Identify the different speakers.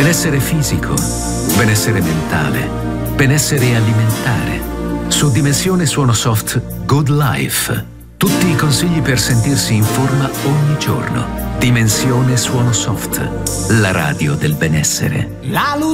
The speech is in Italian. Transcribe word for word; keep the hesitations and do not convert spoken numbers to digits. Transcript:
Speaker 1: Benessere fisico, benessere mentale, benessere alimentare. Su Dimensione Suono Soft Good Life. Tutti i consigli per sentirsi in forma ogni giorno. Dimensione Suono Soft. La radio del benessere.
Speaker 2: La